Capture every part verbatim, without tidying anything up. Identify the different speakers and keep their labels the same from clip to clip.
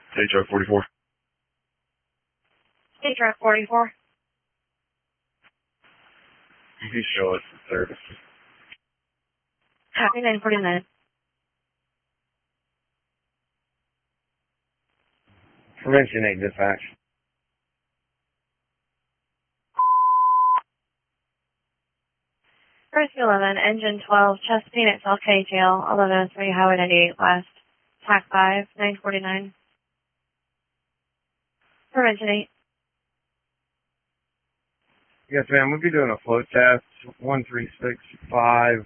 Speaker 1: State Truck forty-four.
Speaker 2: State Truck forty-four.
Speaker 1: You show us the service.
Speaker 2: Copy nine forty-nine.
Speaker 3: Prevention eight dispatch.
Speaker 2: Rescue eleven, engine twelve, Chesapeake at South K Jail, eleven oh three Highway ninety-eight West. T A C five, nine forty-nine. Prevention eight.
Speaker 3: Yes, ma'am. We'll be doing a flow test. one three six five.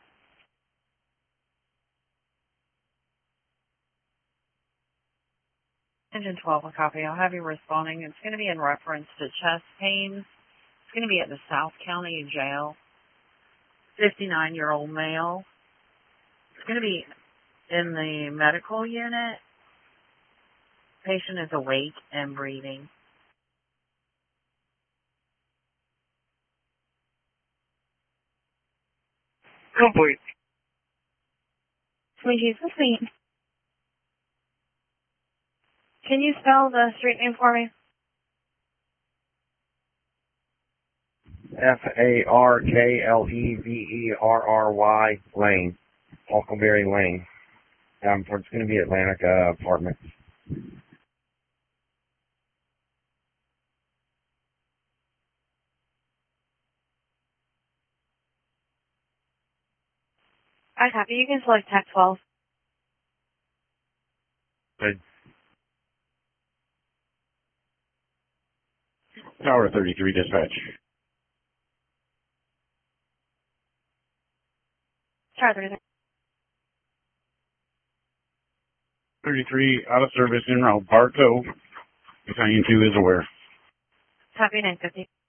Speaker 4: Engine twelve, a copy. I'll have you responding. It's going to be in reference to chest pains. It's going to be at the South County Jail. fifty-nine-year-old male. It's going to be in the medical unit. Patient is awake and breathing.
Speaker 3: Complete.
Speaker 2: Sweet Jesus, sweet. Can you spell the street name for me?
Speaker 3: F A R K L E V E R R Y Lane. Falconberry Lane. Um, it's going to be Atlantica Apartments.
Speaker 2: I copy. You can select T A C twelve.
Speaker 1: Good. Tower thirty-three dispatch.
Speaker 2: Tower thirty-three.
Speaker 1: thirty-three out of service en route. Barco. Battalion two is aware.
Speaker 2: Copy nine fifty.